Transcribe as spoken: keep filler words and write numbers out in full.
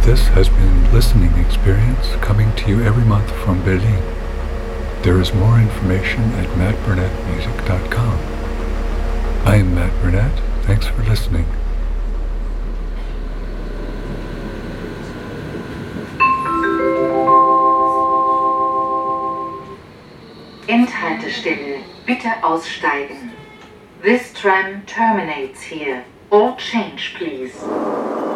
This has been Listening Experience, coming to you every month from Berlin. There is more information at matt burnett music dot com. I am Matt Burnett. Thanks for listening. Endhaltestelle. Bitte aussteigen. This tram terminates here. All change, please.